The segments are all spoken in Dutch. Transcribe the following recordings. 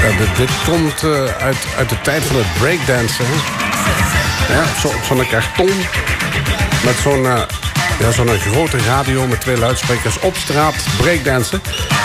Dit komt uit de tijd van het breakdansen. Ja, op zo'n karton. Met zo'n grote radio met 2 luidsprekers op straat breakdansen.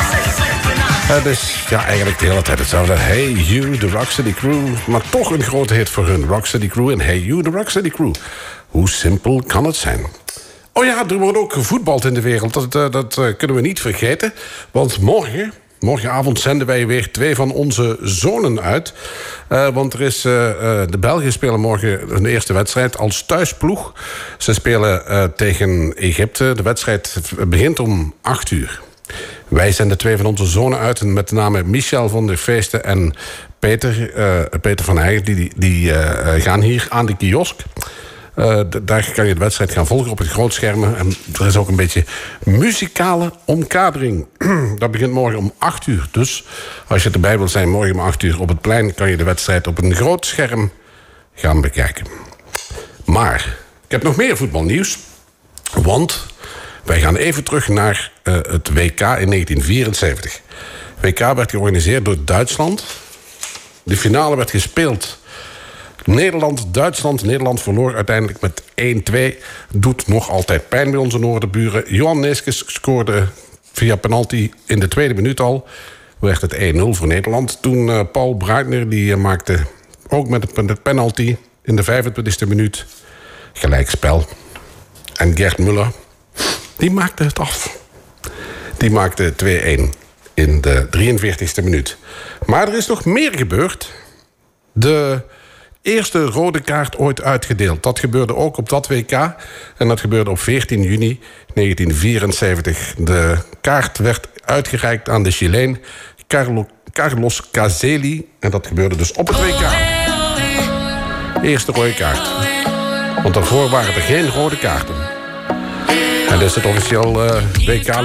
Dus ja, eigenlijk de hele tijd hetzelfde. Hey You, de Rocksteady Crew. Maar toch een grote hit voor hun. Rocksteady Crew en Hey You, de Rocksteady Crew. Hoe simpel kan het zijn? Oh ja, er wordt ook gevoetbald in de wereld. Dat kunnen we niet vergeten. Want morgenavond zenden wij weer 2 van onze zonen uit. Want er is, de Belgen spelen morgen hun eerste wedstrijd als thuisploeg. Ze spelen tegen Egypte. De wedstrijd begint om 8:00. Wij zenden 2 van onze zonen uit. En met name Michel van der Feesten en Peter van Heijen. Die gaan hier aan de kiosk. Daar kan je de wedstrijd gaan volgen op het grootschermen. En er is ook een beetje muzikale omkadering. Dat begint morgen om 8:00. Dus als je erbij wilt zijn, morgen om 8:00 op het plein... kan je de wedstrijd op een groot scherm gaan bekijken. Maar ik heb nog meer voetbalnieuws. Want wij gaan even terug naar het WK in 1974. WK werd georganiseerd door Duitsland. De finale werd gespeeld... Nederland-Duitsland. Nederland verloor uiteindelijk met 1-2. Doet nog altijd pijn bij onze noorderburen. Johan Neeskens scoorde via penalty in de 2e minuut al. Werd het 1-0 voor Nederland. Toen Paul Breitner, die maakte ook met het penalty in de 25e minuut gelijkspel. En Gerd Muller, die maakte het af. Die maakte 2-1 in de 43e minuut. Maar er is nog meer gebeurd. De eerste rode kaart ooit uitgedeeld. Dat gebeurde ook op dat WK. En dat gebeurde op 14 juni 1974. De kaart werd uitgereikt aan de Chileen Carlos Caselli. En dat gebeurde dus op het WK. Eerste rode kaart. Want daarvoor waren er geen rode kaarten. En dus het officieel WK